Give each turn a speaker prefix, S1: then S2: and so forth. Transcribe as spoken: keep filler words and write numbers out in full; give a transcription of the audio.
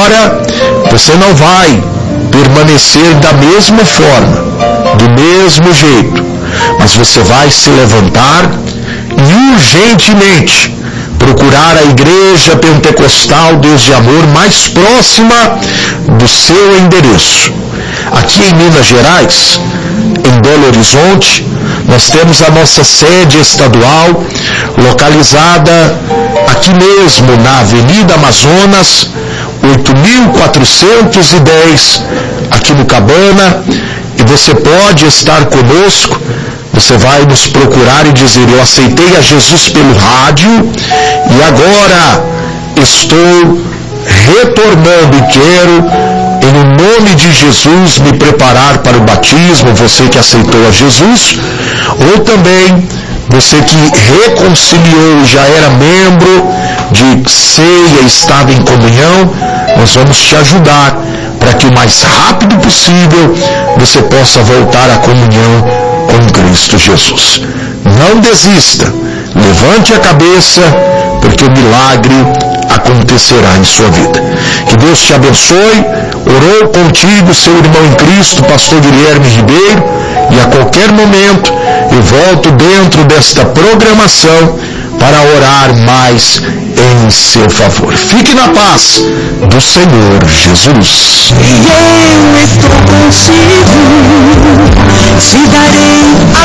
S1: agora você não vai permanecer da mesma forma, do mesmo jeito, mas você vai se levantar e urgentemente procurar a igreja pentecostal Deus de Amor mais próxima do seu endereço. Aqui em Minas Gerais, em Belo Horizonte, nós temos a nossa sede estadual localizada aqui mesmo na Avenida Amazonas, oito mil quatrocentos e dez, aqui no Cabana, e você pode estar conosco. Você vai nos procurar e dizer: eu aceitei a Jesus pelo rádio e agora estou retornando e quero, em nome de Jesus, me preparar para o batismo, você que aceitou a Jesus, ou também você que reconciliou e já era membro de ceia, estava em comunhão. Nós vamos te ajudar para que o mais rápido possível você possa voltar à comunhão com Cristo Jesus. Não desista, levante a cabeça, porque o milagre acontecerá em sua vida. Que Deus te abençoe. Orou contigo seu irmão em Cristo, pastor Guilherme Ribeiro, e a qualquer momento eu volto dentro desta programação para orar mais em seu favor. Fique na paz do Senhor Jesus.
S2: Eu estou contigo, te darei a